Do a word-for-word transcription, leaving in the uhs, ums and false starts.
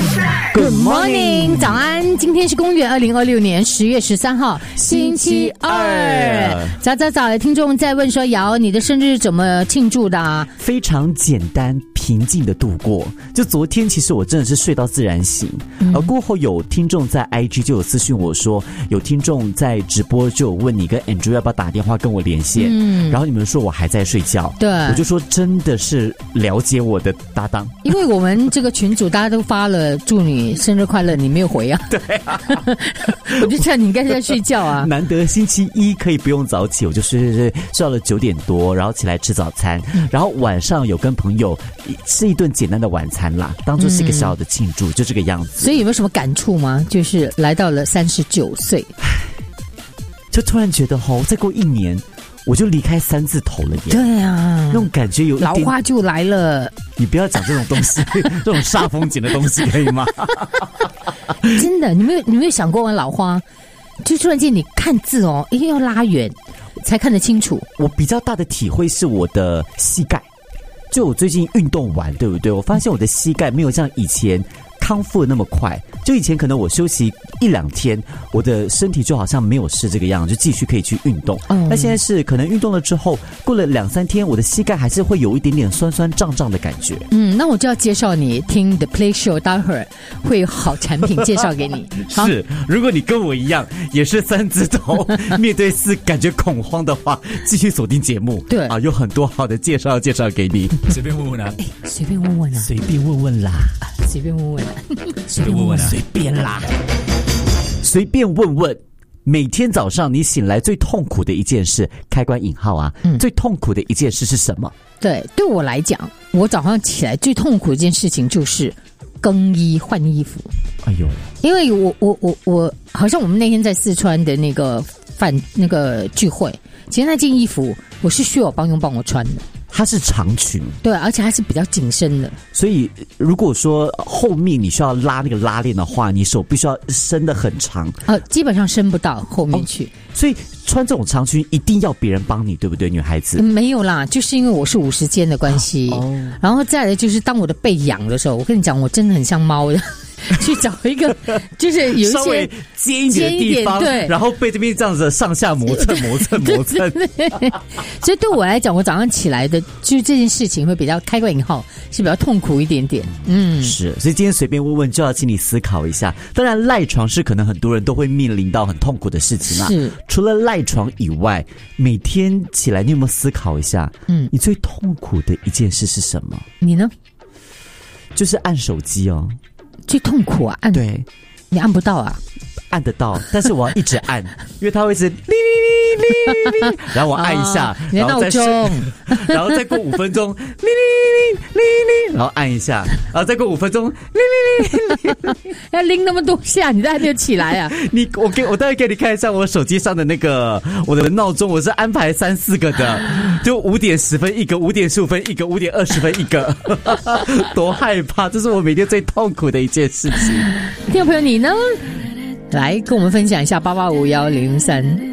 Good morning， 早安！今天是公元二零二六年十月十三号，星期二。早早早，听众在问说，瑶，你的生日怎么庆祝的啊？ 非常简单平静的度过。就昨天，其实我真的是睡到自然醒，嗯、而过后有听众在 I G 就有私讯我说，有听众在直播就有问你跟 Andrew 要不要打电话跟我连线，嗯，然后你们说我还在睡觉， 对， 我就说真的是了解我的搭档， 因为我们这个群组大家都发了祝你生日快乐，你没有回啊？ 对啊， 我就知道你应该是在睡觉啊。 难得星期一可以不用早起，我就睡睡睡睡到了九点多，然后起来吃早餐，嗯、然后晚上有跟朋友吃一顿简单的晚餐啦，当做是一个小小的庆祝，嗯、就这个样子。 所以有没有什么感触吗？就是来到了三十九岁， 就突然觉得吼，再过一年我就离开三字头了耶。 对啊， 那种感觉有一点老花就来了。 你不要讲这种东西，这种煞风景的东西可以吗？ 真的，你没有你没有想过玩老花？就突然间你看字哦，一定要拉远才看得清楚。 我比较大的体会是我的膝盖，就我最近运动完，对不对？我发现我的膝盖没有像以前康复的那么快，就以前可能我休息一两天，我的身体就好像没有事这个样，就继续可以去运动。嗯，那现在是可能运动了之后，过了两三天，我的膝盖还是会有一点点酸酸胀胀的感觉。 嗯，那我就要介绍你听 The Play Show， 待会儿会有好产品介绍给你。 是，如果你跟我一样也是三字头，面对四感觉恐慌的话，继续锁定节目。 对啊，有很多好的介绍要介绍给你。 随便问问啊， 哎，随便问问啊， 随便问问啦， 随便问问啊。 随便问问啊， 随便啦，随便问问。每天早上你醒来最痛苦的一件事，开关引号啊，嗯、最痛苦的一件事是什么？ 对，对我来讲，我早上起来最痛苦的一件事情就是更衣换衣服。 哎呦， 因为我我我我，好像我们那天在四川的那个饭那个聚会，其实那件衣服我是需要我帮佣帮我穿的。 它是长裙， 对，而且还是比较紧身的， 所以如果说后面你需要拉那个拉链的话，你手必须要伸得很长， 呃，基本上伸不到后面去。哦， 所以穿这种长裙一定要别人帮你，对不对，女孩子？ 嗯、没有啦，就是因为我是五十肩的关系，哦，然后再来就是当我的背痒的时候，我跟你讲，我真的很像猫的。去找一个就是有一些稍微尖一点的地方， 对， 然后被这边这样子上下磨蹭磨蹭磨蹭。 所以对我来讲，我早上起来的就是这件事情会比较开关引号是比较痛苦一点点。嗯， 是，所以今天随便问问就要请你思考一下。当然赖床是可能很多人都会面临到很痛苦的事情啦。 是，除了赖床以外，每天起来你有没有思考一下？嗯，你最痛苦的一件事是什么？ 你呢？ 就是按手机哦。 最痛苦啊，按， 对， 你按不到啊， 按得到，但是我要一直按，因为它会是哩哩哩哩，然后我按一下， 哦、然后再然后再过五分钟，哩哩哩哩哩，然后按一下，然后再过五分钟，哩哩哩哩， 要拎那么多下，你都还没有起来啊？ 你我给我待会给你看一下我手机上的那个我的闹钟，我是安排三四个的，就五点十分一个，五点十五分一个，五点二十分一个，多害怕！这是我每天最痛苦的一件事情。 听众朋友，你呢？来跟我们分享一下八八五幺零零三。